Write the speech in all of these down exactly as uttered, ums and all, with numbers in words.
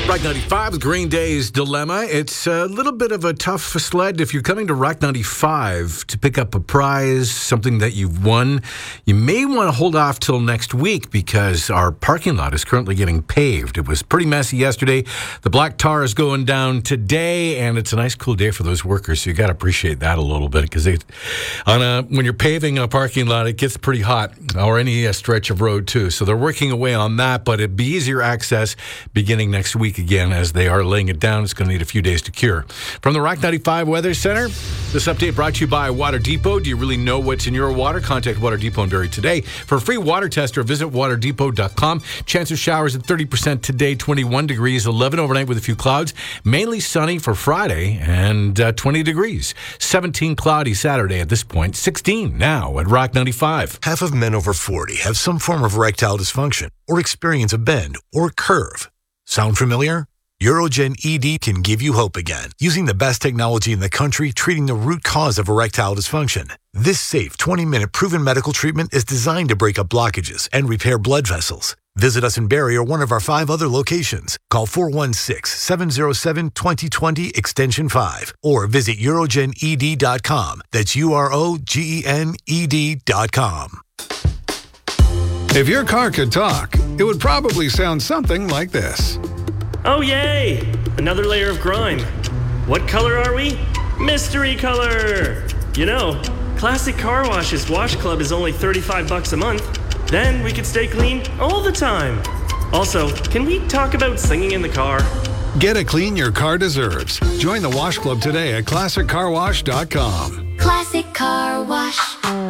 Rock ninety-five with Green Day's Dilemma. It's a little bit of a tough sled. If you're coming to Rock ninety-five to pick up a prize, something that you've won, you may want to hold off till next week because our parking lot is currently getting paved. It was pretty messy yesterday. The black tar is going down today, and it's a nice cool day for those workers. So you got to appreciate that a little bit because on a, when you're paving a parking lot, it gets pretty hot, or any uh, stretch of road too. So they're working away on that, but it'd be easier access beginning next week again as they are laying it down. It's going to need a few days to cure. From the Rock ninety-five Weather Center, this update brought to you by Water Depot. Do you really know what's in your water? Contact Water Depot in Barrie today. For a free water test or visit water depot dot com. Chance of showers at thirty percent today, twenty-one degrees, eleven overnight with a few clouds. Mainly sunny for Friday and uh, twenty degrees. seventeen cloudy Saturday at this point, sixteen now at Rock ninety-five. Half of men over forty have some form of erectile dysfunction or experience a bend or curve. Sound familiar? Urogen E D can give you hope again, using the best technology in the country treating the root cause of erectile dysfunction. This safe twenty-minute proven medical treatment is designed to break up blockages and repair blood vessels. Visit us in Barrie or one of our five other locations. Call four one six, seven zero seven, two zero two zero extension five or visit urogen e d dot com. That's U R O G E N E D dot com. If your car could talk, it would probably sound something like this. Oh, yay! Another layer of grime. What color are we? Mystery color! You know, Classic Car Wash's Wash Club is only thirty-five bucks a month. Then we could stay clean all the time. Also, can we talk about singing in the car? Get a clean your car deserves. Join the Wash Club today at classic car wash dot com. Classic Car Wash.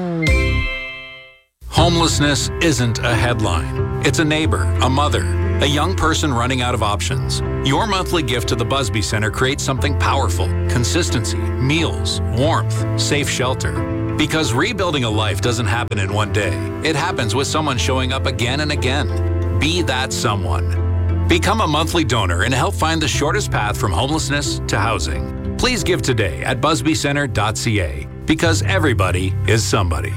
Homelessness isn't a headline. It's a neighbor, a mother, a young person running out of options. Your monthly gift to the Busby Center creates something powerful: consistency, meals, warmth, safe shelter. Because rebuilding a life doesn't happen in one day. It happens with someone showing up again and again. Be that someone. Become a monthly donor and help find the shortest path from homelessness to housing. Please give today at busby center dot c a because everybody is somebody.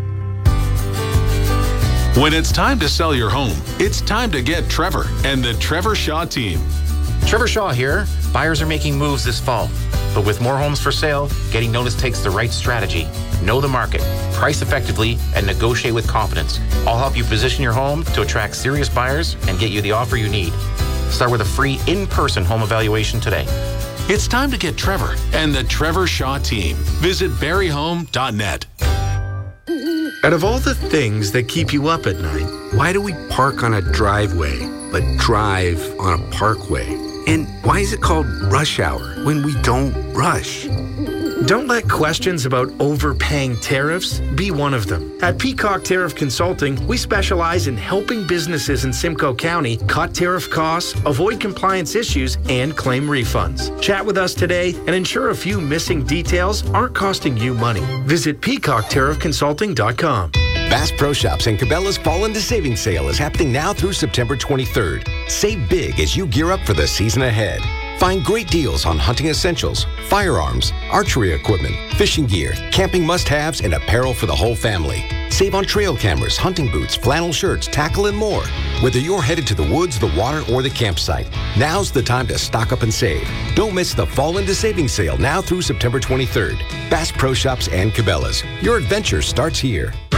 When it's time to sell your home, it's time to get Trevor and the Trevor Shaw team. Trevor Shaw here. Buyers are making moves this fall. But with more homes for sale, getting notice takes the right strategy. Know the market, price effectively, and negotiate with confidence. I'll help you position your home to attract serious buyers and get you the offer you need. Start with a free in-person home evaluation today. It's time to get Trevor and the Trevor Shaw team. Visit barrie home dot net. Out of all the things that keep you up at night, why do we park on a driveway but drive on a parkway? And why is it called rush hour when we don't rush? Don't let questions about overpaying tariffs be one of them. At Peacock Tariff Consulting, we specialize in helping businesses in Simcoe County cut tariff costs, avoid compliance issues, and claim refunds. Chat with us today and ensure a few missing details aren't costing you money. Visit peacock tariff consulting dot com. Bass Pro Shops and Cabela's Fall into Savings Sale is happening now through September twenty-third. Save big as you gear up for the season ahead. Find great deals on hunting essentials, firearms, archery equipment, fishing gear, camping must-haves, and apparel for the whole family. Save on trail cameras, hunting boots, flannel shirts, tackle, and more. Whether you're headed to the woods, the water, or the campsite, now's the time to stock up and save. Don't miss the Fall into Savings Sale now through September twenty-third. Bass Pro Shops and Cabela's. Your adventure starts here.